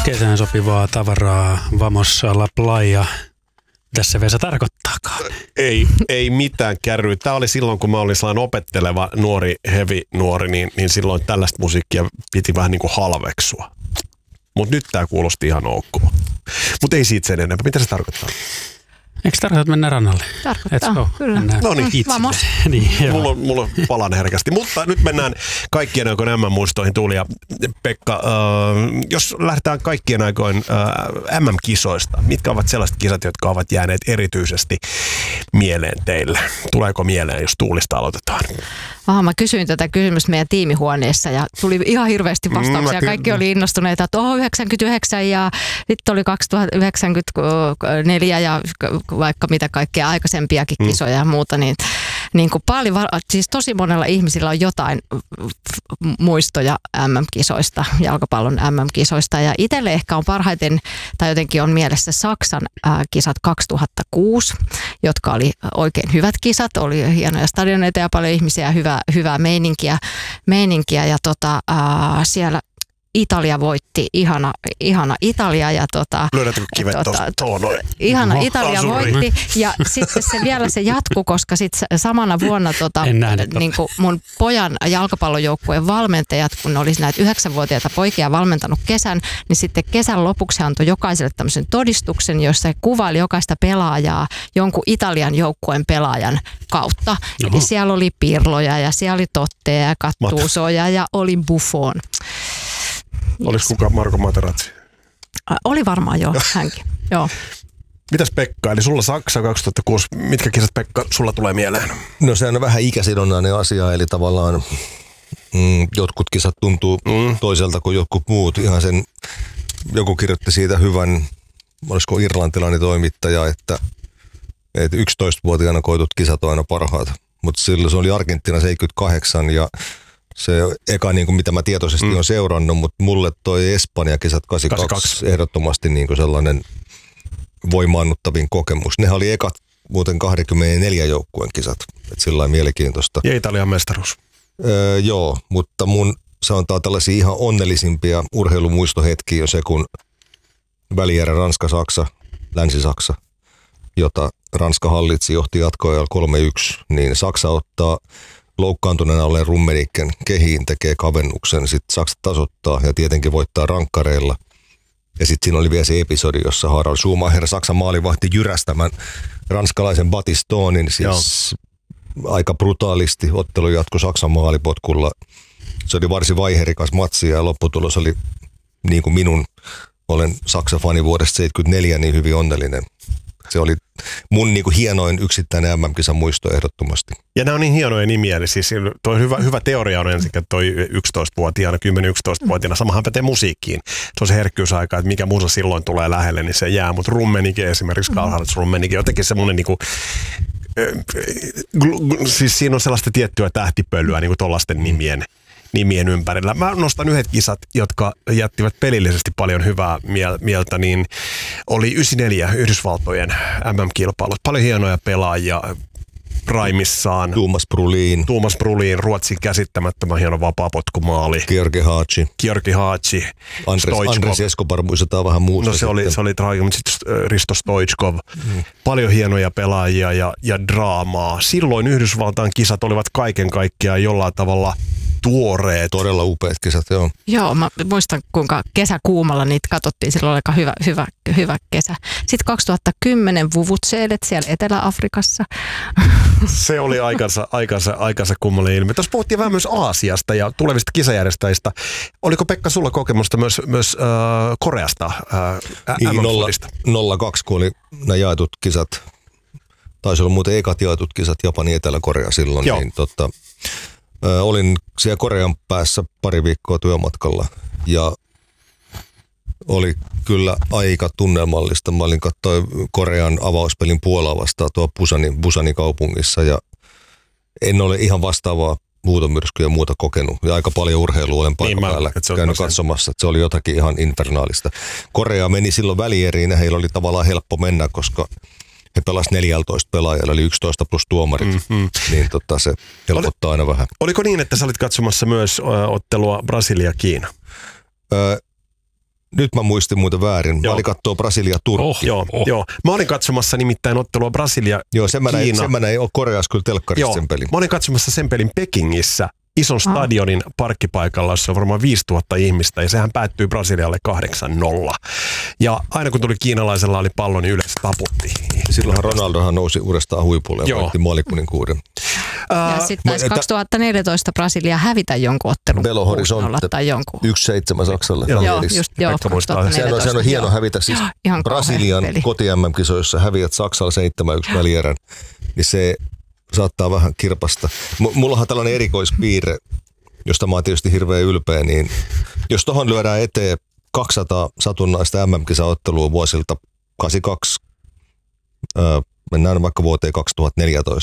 Kesään sopivaa tavaraa Vamos La Playa. Tässä Vesa tarkoittaakaan. Ei mitään kärryä. Tämä oli silloin, kun mä olin sellainen opetteleva nuori, heavy nuori, niin silloin tällaista musiikkia piti vähän niin kuin halveksua. Mutta nyt tämä kuulosti ihan ok. Mutta ei siitä sen enempää. Mitä se tarkoittaa? Eikö tarkoita, että mennään rannalle? Tarkoittaa, kyllä. No niin, vamos. Niin, mulla on palan herkästi. Mutta nyt mennään kaikkien aikojen MM-muistoihin, Tuuli ja Pekka. Jos lähdetään kaikkien aikojen MM-kisoista, mitkä ovat sellaiset kisat, jotka ovat jääneet erityisesti mieleen teille? Tuleeko mieleen, jos Tuulista aloitetaan? Mä kysyin tätä kysymystä meidän tiimihuoneessa ja tuli ihan hirveästi vastauksia. Kaikki oli innostuneita, että 99 ja sitten oli 2094 ja vaikka mitä kaikkea aikaisempiakin kisoja ja muuta. Niin kuin paljon, siis tosi monella ihmisillä on jotain muistoja MM-kisoista, jalkapallon MM-kisoista. Ja itselle ehkä on parhaiten, tai jotenkin on mielessä Saksan kisat 2006, jotka oli oikein hyvät kisat. Oli hienoja stadioneita ja paljon ihmisiä ja hyvää meininkiä. Ja siellä Italia voitti, ihana Italia ja löydätkö kivet tuohon ihana Italia voitti ja sitten se jatkuu, koska sitten samana vuonna niin kuin mun pojan jalkapallojoukkueen valmentajat, kun ne olisi näitä 9-vuotiaita poikia valmentanut kesän, niin sitten kesän lopuksi antoi jokaiselle tämmöisen todistuksen, jossa he kuvaili jokaista pelaajaa jonkun Italian joukkueen pelaajan kautta. Eli siellä oli Pirloja ja siellä oli Totteja ja Gattusoja ja oli Buffon. Olis kuka Marco Materazzi? Oli varmaan jo, hänkin. Joo. Mitäs Pekka, eli sulla Saksa 2006, mitkä kisat Pekka sulla tulee mieleen? No se on vähän ikäsidonnainen asia, eli tavallaan jotkut kisat tuntuu toiselta kuin jotkut muut. Ihan sen, joku kirjoitti siitä hyvän, olisiko irlantilainen toimittaja, että 11-vuotiaana koitut kisat on aina parhaat. Mutta silloin se oli Argentiina 78 ja se eka, niin kuin mitä mä tietoisesti olen seurannut, mutta mulle toi Espanja-kisat 82 ehdottomasti niin kuin sellainen voimaannuttavin kokemus. Nehän oli ekat muuten 24 joukkueen kisat, että sillä lailla mielenkiintoista. Ja Italian mestaruus. Joo, mutta mun sanotaan tällaisia ihan onnellisimpia urheilumuistohetkiä on se, kun välierä Ranska-Saksa, Länsi-Saksa, jota Ranska hallitsi, johti jatkoajalla 3-1, niin Saksa ottaa loukkaantuneena olleen Rummenicken kehiin, tekee kavennuksen, sitten Saksa tasoittaa ja tietenkin voittaa rankkareilla. Ja sitten siinä oli vielä se episodi, jossa Harald Schumacher, Saksan maalivahti, jyrästämään ranskalaisen Batistonin, siis aika brutaalisti. Ottelu jatkoi Saksan maalipotkulla. Se oli varsin vaiherikas matsi ja lopputulos oli niin kuin olen Saksa-fani vuodesta 1974 niin hyvin onnellinen. Se oli mun niin kuin hienoin yksittäinen MM-kisan muisto ehdottomasti. Ja nämä on niin hienoja nimiä, eli siis toi hyvä teoria on ensin, että toi 11-vuotiaana, 10-11-vuotiaana, samahan pätee musiikkiin. Se on se herkkyysaika, että mikä musa silloin tulee lähelle, niin se jää. Mutta Rummenigge esimerkiksi, Karl-Heinz Rummenigge, jotenkin semmoinen niinku, siis siinä on sellaista tiettyä tähtipölyä niinku tollaisten nimien ympärillä. Mä nostan yhdet kisat, jotka jättivät pelillisesti paljon hyvää mieltä, niin oli 94 Yhdysvaltojen MM-kilpailut. Paljon hienoja pelaajia primissaan. Thomas Brolin, Ruotsin käsittämättömän hieno vapaapotkumaali. Georgi Haci. Andres Escobar muistetaan vähän muuta. No se oli traaginen, mutta sitten Risto Stoichkov. Paljon hienoja pelaajia ja draamaa. Silloin Yhdysvaltain kisat olivat kaiken kaikkiaan jollain tavalla tuoreet. Todella upeat kisat, joo. Joo, mä muistan kuinka kesäkuumalla niitä katsottiin, silloin oli aika hyvä kesä. Sitten 2010 Vuvuzzelet siellä Etelä-Afrikassa. Se oli aikansa kummallinen ilmiö. Tuossa puhuttiin vähän myös Aasiasta ja tulevista kisajärjestäjistä. Oliko Pekka sulla kokemusta myös Koreasta MM-fudista? 02, kun oli nämä jaetut kisat. Taisi olla muuten ekat jaetut kisat Japani Etelä-Korea silloin. Joo. Niin olin siellä Korean päässä pari viikkoa työmatkalla ja oli kyllä aika tunnelmallista. Mä olin katsoin Korean avauspelin Puolaa vastaan tuolla Busanin kaupungissa ja en ole ihan vastaavaa huutomyrskyä ja muuta kokenut. Ja aika paljon urheilua olen paikan päällä käynyt katsomassa, että se oli jotakin ihan infernaalista. Korea meni silloin välieriin ja heillä oli tavallaan helppo mennä, koska he pelasivat 14 pelaajalla, eli 11 plus tuomarit, niin se helpottaa aina vähän. Oliko niin, että sä olit katsomassa myös ottelua Brasilia-Kiina? nyt mä muistin muuten väärin. Mä olin kattoo Brasilia-Turkki. Joo. Mä olin katsomassa nimittäin ottelua Brasilia-Kiina. Joo, sen mä näin ole Koreassa kyllä telkkarista sen pelin. Mä olin katsomassa sen pelin Pekingissä. Ison stadionin parkkipaikalla, jossa on varmaan 5000 ihmistä, ja sehän päättyi Brasilialle 8-0. Ja aina kun tuli kiinalaisella oli pallo, niin yleensä taputti. Silloinhan Ronaldohan nousi uudestaan huipulle ja voitti maalikuninkuuden. Ja sitten taisi 2014 Brasilia hävitä jonkun ottelun. Belo Horizonte tai jonkun. 1-7 Saksalle. Joo, just joo. Se on hieno hävitä siis Brasilian koti-MM-kisoissa häviät Saksalla 7-1 välierän. Niin se saattaa vähän kirpasta. Mullahan tällainen erikoispiirre, josta mä oon tietysti hirveän ylpeä, niin jos tohon lyödään eteen 200 satunnaista MM-kisaottelua vuosilta 82, mennään vaikka vuoteen 2014,